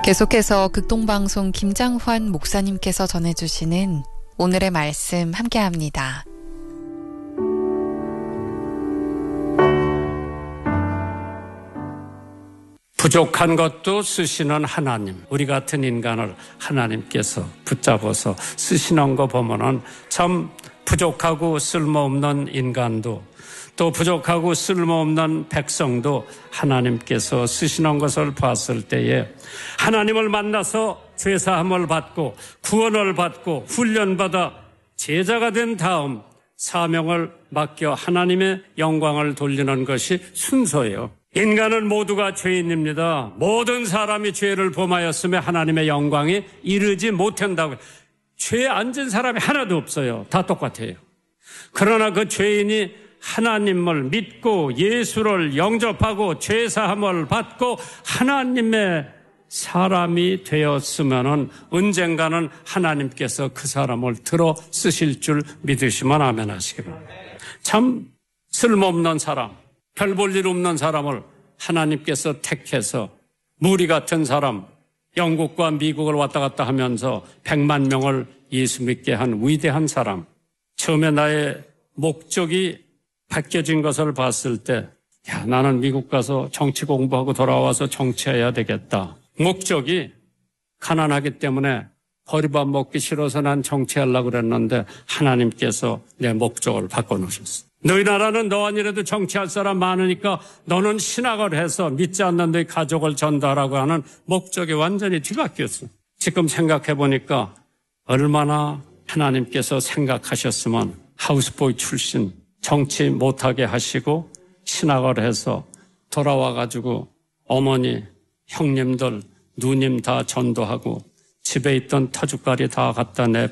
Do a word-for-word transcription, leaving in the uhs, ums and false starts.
계속해서 극동방송 김장환 목사님께서 전해주시는 오늘의 말씀 함께합니다. 부족한 것도 쓰시는 하나님, 우리 같은 인간을 하나님께서 붙잡아서 쓰시는 거 보면은 참 부족하고 쓸모없는 인간도 또 부족하고 쓸모없는 백성도 하나님께서 쓰시는 것을 봤을 때에 하나님을 만나서 죄사함을 받고 구원을 받고 훈련받아 제자가 된 다음 사명을 맡겨 하나님의 영광을 돌리는 것이 순서예요. 인간은 모두가 죄인입니다. 모든 사람이 죄를 범하였으며 하나님의 영광이 이르지 못한다고. 죄에 앉은 사람이 하나도 없어요. 다 똑같아요. 그러나 그 죄인이 하나님을 믿고 예수를 영접하고 죄사함을 받고 하나님의 사람이 되었으면은 언젠가는 하나님께서 그 사람을 들어 쓰실 줄 믿으시면 아멘 하시기 바랍니다. 참 쓸모없는 사람, 별 볼 일 없는 사람을 하나님께서 택해서 무리 같은 사람, 영국과 미국을 왔다 갔다 하면서 백만 명을 예수 믿게 한 위대한 사람. 처음에 나의 목적이 바뀌어진 것을 봤을 때, 야, 나는 미국 가서 정치 공부하고 돌아와서 정치해야 되겠다. 목적이 가난하기 때문에 허리밥 먹기 싫어서 난 정치하려고 그랬는데 하나님께서 내 목적을 바꿔놓으셨어. 너희 나라는 너 아니라도 정치할 사람 많으니까 너는 신학을 해서 믿지 않는 너희 가족을 전도하라고 하는 목적이 완전히 뒤바뀌었어. 지금 생각해보니까 얼마나 하나님께서 생각하셨으면 하우스보이 출신 정치 못하게 하시고 신학을 해서 돌아와가지고 어머니, 형님들, 누님 다 전도하고 집에 있던 터줏가리 다 갖다 내